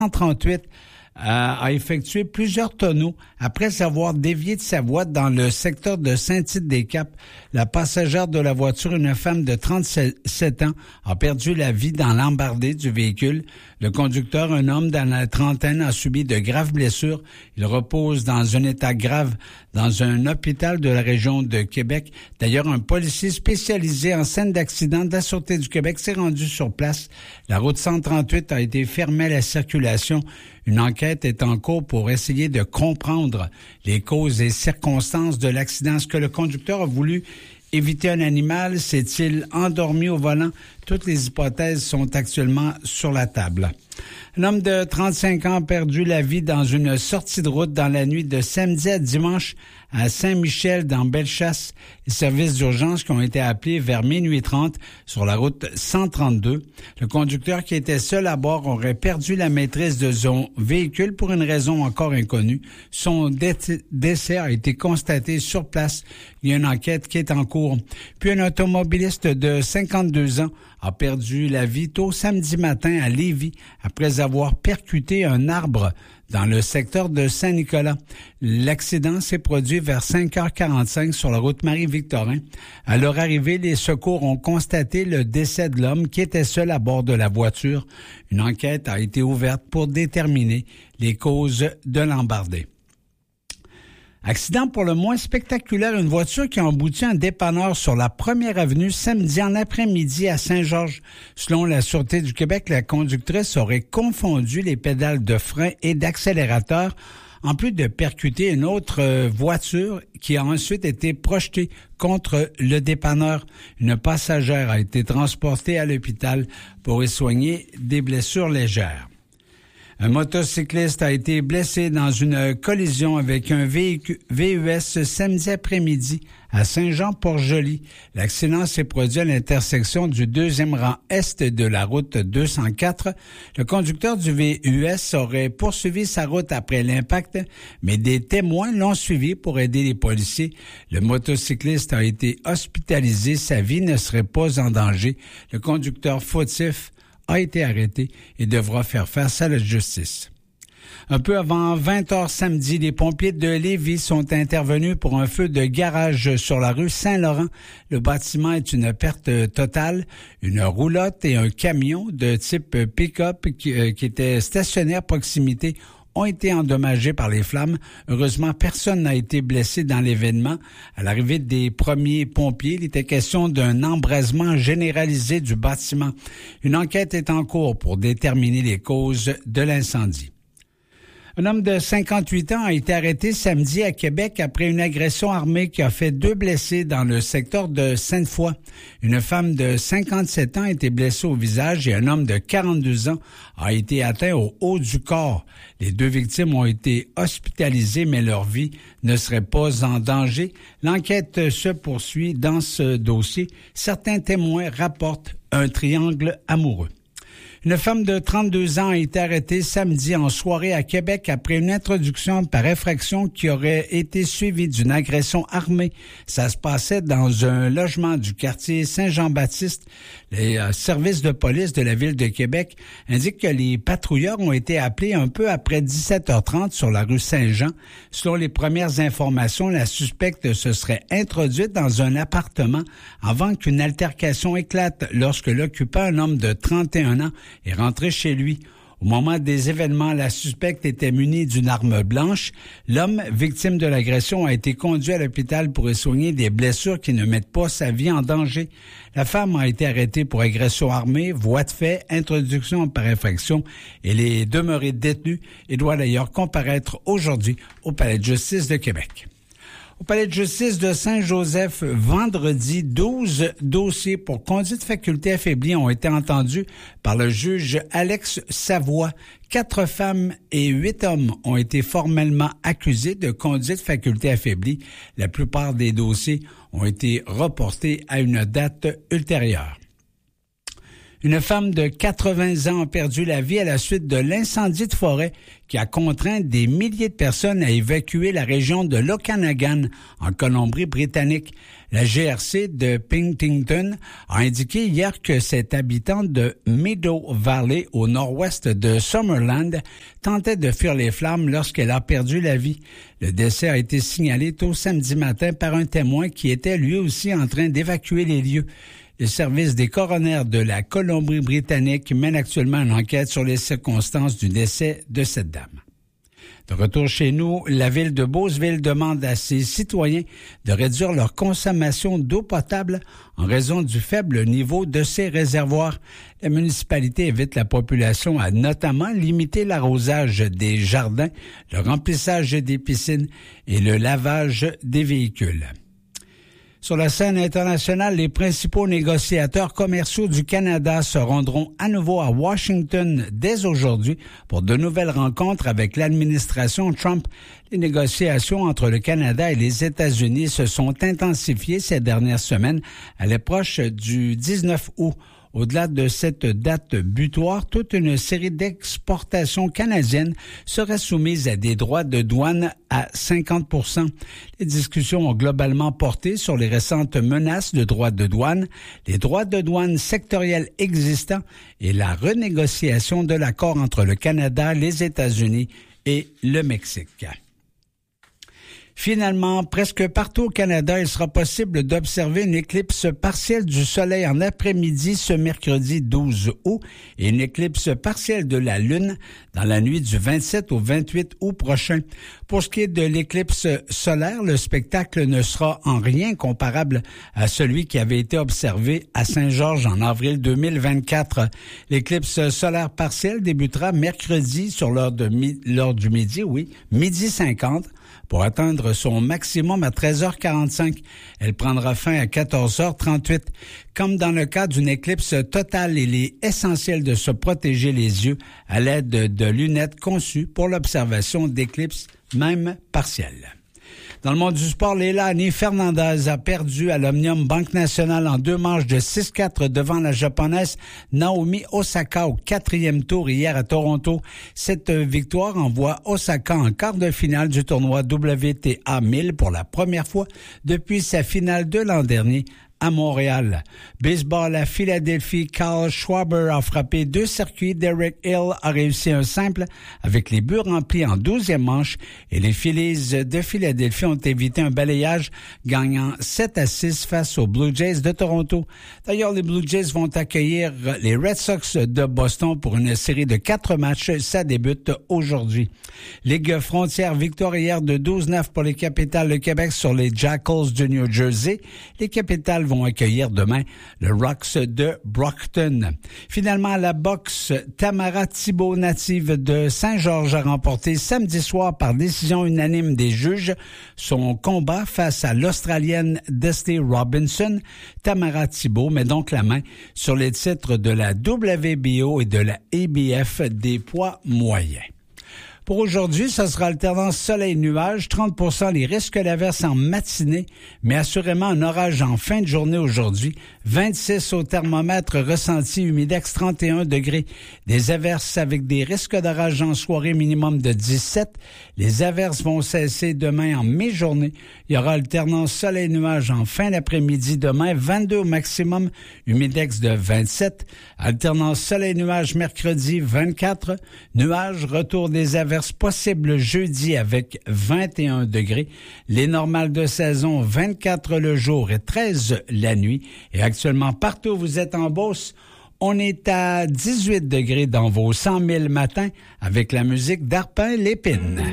138 a effectué plusieurs tonneaux après avoir dévié de sa voie dans le secteur de Saint-Tite-des-Caps. La passagère de la voiture, une femme de 37 ans, a perdu la vie dans l'embardée du véhicule. Le conducteur, un homme dans la trentaine, a subi de graves blessures. Il repose dans un état grave dans un hôpital de la région de Québec. D'ailleurs, un policier spécialisé en scène d'accident de la Sûreté du Québec s'est rendu sur place. La route 138 a été fermée à la circulation. Une enquête est en cours pour essayer de comprendre les causes et circonstances de l'accident. Est-ce que le conducteur a voulu éviter un animal? S'est-il endormi au volant? Toutes les hypothèses sont actuellement sur la table. Un homme de 35 ans a perdu la vie dans une sortie de route dans la nuit de samedi à dimanche à Saint-Michel dans Bellechasse. Les services d'urgence qui ont été appelés vers minuit 30 sur la route 132. Le conducteur qui était seul à bord aurait perdu la maîtrise de son véhicule pour une raison encore inconnue. Son décès a été constaté sur place. Il y a une enquête qui est en cours. Puis un automobiliste de 52 ans a perdu la vie tôt samedi matin à Lévis après avoir percuté un arbre dans le secteur de Saint-Nicolas. L'accident s'est produit vers 5h45 sur la route Marie-Victorin. À leur arrivée, les secours ont constaté le décès de l'homme qui était seul à bord de la voiture. Une enquête a été ouverte pour déterminer les causes de l'embardée. Accident pour le moins spectaculaire, une voiture qui a embouti un dépanneur sur la 1er avenue samedi en après-midi à Saint-Georges. Selon la Sûreté du Québec, la conductrice aurait confondu les pédales de frein et d'accélérateur, en plus de percuter une autre voiture qui a ensuite été projetée contre le dépanneur. Une passagère a été transportée à l'hôpital pour y soigner des blessures légères. Un motocycliste a été blessé dans une collision avec un VUS samedi après-midi à Saint-Jean-Port-Joli. L'accident s'est produit à l'intersection du 2e rang est de la route 204. Le conducteur du VUS aurait poursuivi sa route après l'impact, mais des témoins l'ont suivi pour aider les policiers. Le motocycliste a été hospitalisé. Sa vie ne serait pas en danger. Le conducteur fautif a été arrêté et devra faire face à la justice. Un peu avant 20h samedi, les pompiers de Lévis sont intervenus pour un feu de garage sur la rue Saint-Laurent. Le bâtiment est une perte totale. Une roulotte et un camion de type pick-up qui était stationné à proximité ont été endommagés par les flammes. Heureusement, personne n'a été blessé dans l'événement. À l'arrivée des premiers pompiers, il était question d'un embrasement généralisé du bâtiment. Une enquête est en cours pour déterminer les causes de l'incendie. Un homme de 58 ans a été arrêté samedi à Québec après une agression armée qui a fait 2 blessés dans le secteur de Sainte-Foy. Une femme de 57 ans a été blessée au visage et un homme de 42 ans a été atteint au haut du corps. Les 2 victimes ont été hospitalisées, mais leur vie ne serait pas en danger. L'enquête se poursuit dans ce dossier. Certains témoins rapportent un triangle amoureux. Une femme de 32 ans a été arrêtée samedi en soirée à Québec après une introduction par infraction qui aurait été suivie d'une agression armée. Ça se passait dans un logement du quartier Saint-Jean-Baptiste. Les services de police de la ville de Québec indiquent que les patrouilleurs ont été appelés un peu après 17h30 sur la rue Saint-Jean. Selon les premières informations, la suspecte se serait introduite dans un appartement avant qu'une altercation éclate lorsque l'occupant, un homme de 31 ans, est rentré chez lui. Au moment des événements, la suspecte était munie d'une arme blanche. L'homme, victime de l'agression, a été conduit à l'hôpital pour y soigner des blessures qui ne mettent pas sa vie en danger. La femme a été arrêtée pour agression armée, voie de fait, introduction par infraction. Elle est demeurée détenue et doit d'ailleurs comparaître aujourd'hui au Palais de justice de Québec. Au Palais de justice de Saint-Joseph, vendredi, 12 dossiers pour conduite faculté affaiblie ont été entendus par le juge Alex Savoie. 4 femmes et 8 hommes ont été formellement accusés de conduite faculté affaiblie. La plupart des dossiers ont été reportés à une date ultérieure. Une femme de 80 ans a perdu la vie à la suite de l'incendie de forêt qui a contraint des milliers de personnes à évacuer la région de l'Okanagan, en Colombie-Britannique. La GRC de Penticton a indiqué hier que cette habitante de Meadow Valley, au nord-ouest de Summerland, tentait de fuir les flammes lorsqu'elle a perdu la vie. Le décès a été signalé tôt samedi matin par un témoin qui était lui aussi en train d'évacuer les lieux. Le service des coronaires de la Colombie-Britannique mène actuellement une enquête sur les circonstances du décès de cette dame. De retour chez nous, la ville de Beauceville demande à ses citoyens de réduire leur consommation d'eau potable en raison du faible niveau de ses réservoirs. La municipalité invite la population à notamment limiter l'arrosage des jardins, le remplissage des piscines et le lavage des véhicules. Sur la scène internationale, les principaux négociateurs commerciaux du Canada se rendront à nouveau à Washington dès aujourd'hui pour de nouvelles rencontres avec l'administration Trump. Les négociations entre le Canada et les États-Unis se sont intensifiées ces dernières semaines à l'approche du 19 août. Au-delà de cette date butoir, toute une série d'exportations canadiennes seraient soumises à des droits de douane à 50%. Les discussions ont globalement porté sur les récentes menaces de droits de douane, les droits de douane sectoriels existants et la renégociation de l'accord entre le Canada, les États-Unis et le Mexique. Finalement, presque partout au Canada, il sera possible d'observer une éclipse partielle du Soleil en après-midi ce mercredi 12 août et une éclipse partielle de la Lune dans la nuit du 27 au 28 août prochain. Pour ce qui est de l'éclipse solaire, le spectacle ne sera en rien comparable à celui qui avait été observé à Saint-Georges en avril 2024. L'éclipse solaire partielle débutera mercredi sur l'heure du midi, midi 50. Pour atteindre son maximum à 13h45. Elle prendra fin à 14h38. Comme dans le cas d'une éclipse totale, il est essentiel de se protéger les yeux à l'aide de lunettes conçues pour l'observation d'éclipses, même partielles. Dans le monde du sport, Leilani Fernandez a perdu à l'Omnium Banque Nationale en 2 manches de 6-4 devant la japonaise Naomi Osaka au 4e tour hier à Toronto. Cette victoire envoie Osaka en quart de finale du tournoi WTA 1000 pour la première fois depuis sa finale de l'an dernier à Montréal. Baseball à Philadelphie, Kyle Schwarber a frappé 2 circuits. Derek Hill a réussi un simple avec les buts remplis en 12e manche et les Phillies de Philadelphie ont évité un balayage gagnant 7-6 face aux Blue Jays de Toronto. D'ailleurs, les Blue Jays vont accueillir les Red Sox de Boston pour une série de 4 matchs. Ça débute aujourd'hui. Ligue frontière, victoire hier de 12-9 pour les Capitals de Québec sur les Jackals de New Jersey. Les Capitals vont accueillir demain le Rocks de Brockton. Finalement, à la boxe, Tamara Thibault, native de Saint-Georges, a remporté samedi soir par décision unanime des juges son combat face à l'Australienne Dusty Robinson. Tamara Thibault met donc la main sur les titres de la WBO et de la ABF des poids moyens. Pour aujourd'hui, ce sera alternance soleil-nuage, 30% les risques d'averse en matinée, mais assurément un orage en fin de journée aujourd'hui. 26 au thermomètre, ressenti humidex 31 degrés. Des averses avec des risques d'orage en soirée, minimum de 17. Les averses vont cesser demain en mi-journée. Il y aura alternance soleil-nuage en fin d'après-midi demain, 22 au maximum, humidex de 27. Alternance soleil-nuage mercredi, 24. Nuages, retour des averses possible jeudi avec 21 degrés. Les normales de saison, 24 le jour et 13 la nuit. Et actuellement, partout où vous êtes en Beauce, on est à 18 degrés dans vos 100 000 matins avec la musique d'Arpin Lépine.